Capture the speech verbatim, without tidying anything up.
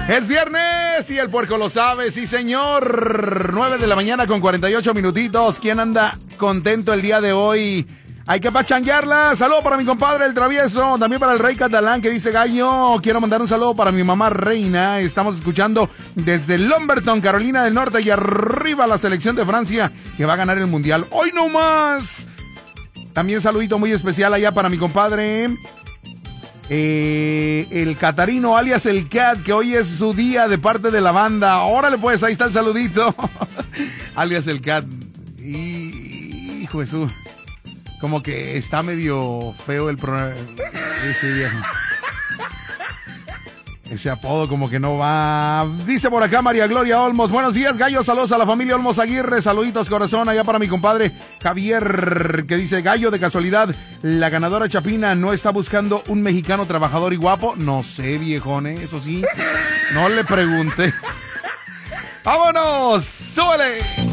Es viernes y el puerco lo sabe, sí señor. nueve de la mañana con cuarenta y ocho minutitos. ¿Quién anda contento el día de hoy? Hay que pachanguearla. Saludo para mi compadre el travieso. También para el rey catalán que dice Gallo. Quiero mandar un saludo para mi mamá Reina. Estamos escuchando desde Lumberton, Carolina del Norte. Y arriba la selección de Francia que va a ganar el mundial. ¡Hoy no más! También saludito muy especial allá para mi compadre Eh, el Catarino, alias el Cat, que hoy es su día de parte de la banda. Órale pues, ahí está el saludito. Alias el Cat. Y, hijo de su, como que está medio feo el programa. Ese viejo. Ese apodo como que no va. Dice por acá María Gloria Olmos. Buenos días, Gallo. Saludos a la familia Olmos Aguirre. Saluditos, corazón. Allá para mi compadre Javier, que dice, Gallo, de casualidad, la ganadora Chapina no está buscando un mexicano trabajador y guapo. No sé, viejón, ¿eh? Eso sí. No le pregunté. ¡Vámonos! ¡Súbele!